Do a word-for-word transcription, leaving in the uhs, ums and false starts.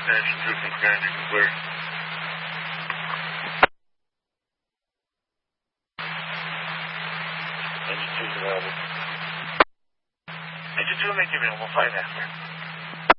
Engine two from command, you can clear. Engine two's available. Engine two will make you available, five after.